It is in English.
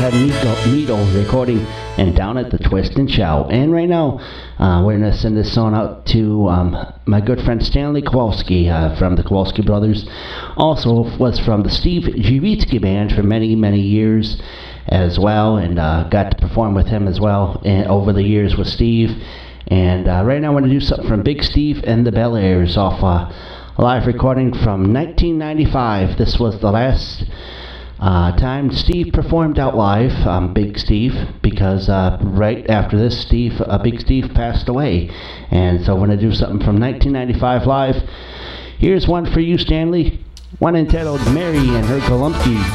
Needle recording and Down at the Twist and Shout. And right now, we're going to send this song out to my good friend Stanley Kowalski from the Kowalski Brothers. Also was from the Steve Jivitsky Band for many, many years as well, and got to perform with him as well over the years with Steve. And right now I want to do something from Big Steve and the Bel Airs off a live recording from 1995. This was the last time Steve performed out live, Big Steve, because right after this, Big Steve passed away. And so we're going to do something from 1995 live. Here's one for you, Stanley. One entitled Mary and Her Galumpi.